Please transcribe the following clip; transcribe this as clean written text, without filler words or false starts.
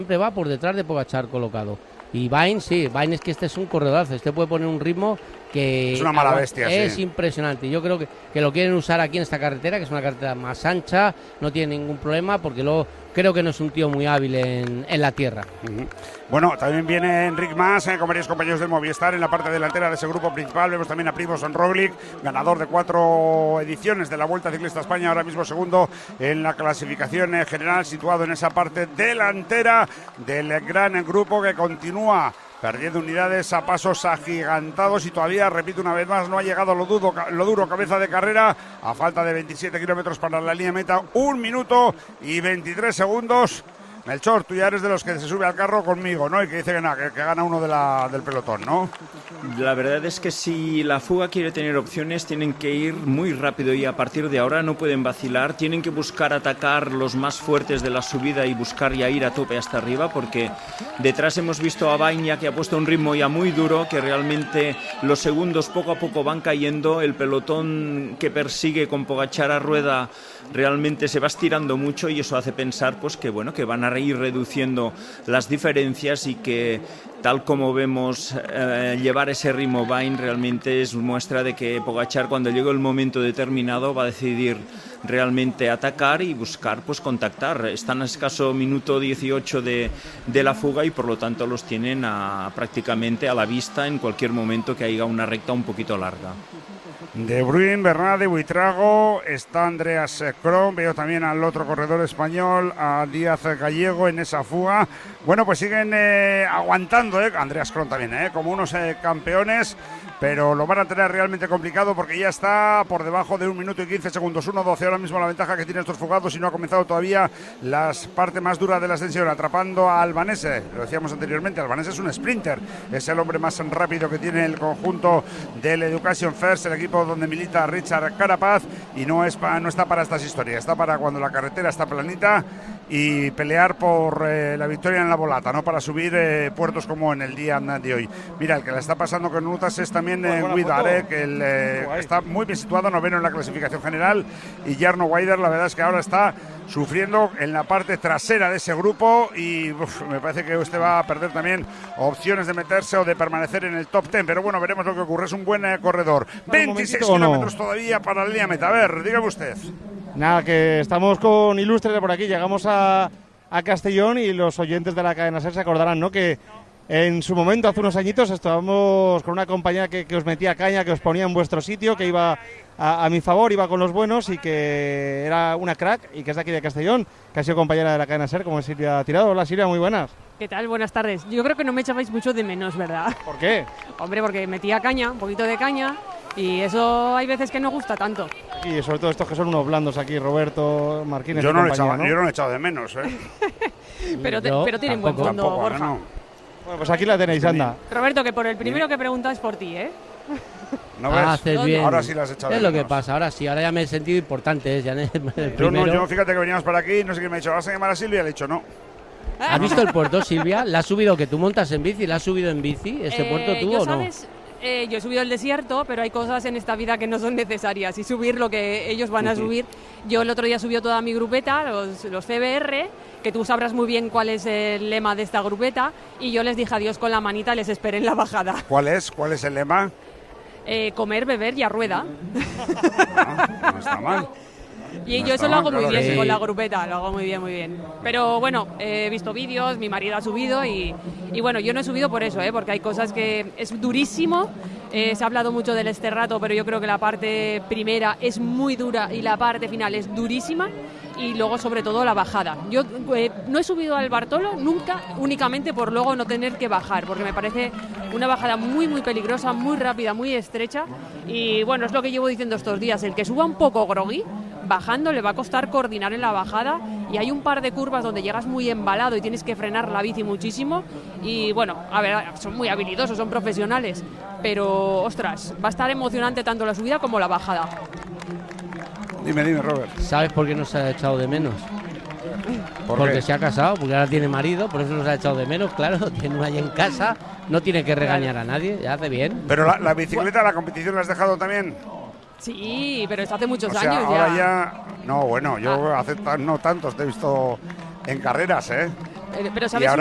siempre va por detrás de Pogačar colocado. Y Vine, sí, Vine es que este es un corredorazo, este puede poner un ritmo que... Es una mala bestia, es sí. Impresionante. Yo creo que lo quieren usar aquí en esta carretera, que es una carretera más ancha, no tiene ningún problema, porque luego creo que no es un tío muy hábil en la tierra. Bueno, también viene Enric Mas con varios compañeros del Movistar en la parte delantera de ese grupo principal. Vemos también a Primož Roglič, ganador de 4 ediciones de la Vuelta Ciclista a España, ahora mismo segundo en la clasificación general, situado en esa parte delantera del gran grupo que continúa perdiendo unidades a pasos agigantados y todavía, repito una vez más, no ha llegado lo duro cabeza de carrera, a falta de 27 kilómetros para la línea de meta, 1 minuto y 23 segundos. Melchor, tú ya eres de los que se sube al carro conmigo, ¿no? Y que dice que gana uno del pelotón, ¿no? La verdad es que si la fuga quiere tener opciones, tienen que ir muy rápido y a partir de ahora no pueden vacilar. Tienen que buscar atacar los más fuertes de la subida y buscar ya ir a tope hasta arriba, porque detrás hemos visto a Bagnaia, que ha puesto un ritmo ya muy duro, que realmente los segundos poco a poco van cayendo. El pelotón que persigue con Pogačar a rueda realmente se va estirando mucho y eso hace pensar pues que bueno, que van a ir reduciendo las diferencias y que tal como vemos llevar ese ritmo Vine realmente es muestra de que Pogačar cuando llegue el momento determinado va a decidir realmente atacar y buscar pues contactar. Están a escaso minuto 18 de la fuga y por lo tanto los tienen prácticamente a la vista en cualquier momento que haya una recta un poquito larga. De Bruyn, Bernat, Buitrago, está Andreas Kron, veo también al otro corredor español, a Díaz Gallego en esa fuga. Bueno, pues siguen aguantando, Andreas Kron también, como unos campeones, pero lo van a tener realmente complicado porque ya está por debajo de 1 minuto y 15 segundos, 1:12 ahora mismo la ventaja que tienen estos fugados y no ha comenzado todavía la parte más dura de la ascensión, atrapando a Albanese, lo decíamos anteriormente, Albanese es un sprinter, es el hombre más rápido que tiene el conjunto del Education First, el equipo donde milita Richard Carapaz, y no está para estas historias, está para cuando la carretera está planita y pelear por la victoria en la volata, no para subir puertos como en el día de hoy. Mira, el que la está pasando con Nutas es también Guidar, que está muy bien situado, noveno en la clasificación general, y Jarno Weider, la verdad es que ahora está sufriendo en la parte trasera de ese grupo y me parece que usted va a perder también opciones de meterse o de permanecer en el top 10, pero bueno, veremos lo que ocurre, es un buen corredor. 26 kilómetros todavía para la línea meta, a ver, dígame usted. Nada, que estamos con Ilustres por aquí, llegamos a Castellón y los oyentes de la cadena SER se acordarán, ¿no?, que en su momento, hace unos añitos, estábamos con una compañía que os metía caña, que os ponía en vuestro sitio, que iba a mi favor, iba con los buenos y que era una crack y que es de aquí de Castellón, que ha sido compañera de la cadena SER, como es Silvia Tirado. Hola Silvia, muy buenas. ¿Qué tal? Buenas tardes. Yo creo que no me echabais mucho de menos, ¿verdad? ¿Por qué? Hombre, porque metía caña, un poquito de caña, y eso hay veces que no gusta tanto. Y sobre todo estos que son unos blandos aquí, Roberto, Marquines. Yo no lo he echado de menos, pero tienen buen fondo, Borja. No. Bueno, pues aquí la tenéis, anda. Roberto, que por el primero que preguntas por ti, ¿eh? ¿No ves? Haces bien. Ahora sí las has echado de menos. Es lo menos. que pasa, ahora sí, ahora ya me he sentido importante, ya en el Yo fíjate que veníamos para aquí, no sé quién me ha dicho, ¿vas a llamar a Silvia? Le he dicho no. ¿Has visto el puerto, Silvia? ¿La has subido que tú montas en bici? ¿La has subido en bici ese puerto tú o no? Yo he subido el desierto, pero hay cosas en esta vida que no son necesarias y subir lo que ellos van a subir. Yo el otro día subió toda mi grupeta, los CBR, que tú sabrás muy bien cuál es el lema de esta grupeta, y yo les dije adiós con la manita, les esperé en la bajada. ¿Cuál es el lema? Comer, beber y a rueda. No está mal. Y yo eso lo hago muy bien con la grupeta, lo hago muy bien. Pero bueno, he visto vídeos, mi marido ha subido y bueno, yo no he subido por eso, porque hay cosas que es durísimo. Se ha hablado mucho del Esterrato, pero yo creo que la parte primera es muy dura y la parte final es durísima. Y luego sobre todo la bajada. Yo no he subido al Bartolo nunca, únicamente por luego no tener que bajar, porque me parece una bajada muy peligrosa, muy rápida, muy estrecha. Y bueno, es lo que llevo diciendo estos días, el que suba un poco groggy, bajando le va a costar coordinar en la bajada, y hay un par de curvas donde llegas muy embalado y tienes que frenar la bici muchísimo. Y bueno, a ver, son muy habilidosos, son profesionales, pero ostras, va a estar emocionante tanto la subida como la bajada. Dime, Robert. ¿Sabes por qué nos ha echado de menos? Porque se ha casado, porque ahora tiene marido, por eso nos ha echado de menos, claro, tiene una allí en casa, no tiene que regañar a nadie, ya hace bien. Pero la bicicleta, la competición la has dejado también. Sí, pero esto hace muchos años ahora ya. No, bueno, yo hace no tantos te he visto en carreras, Pero ¿sabes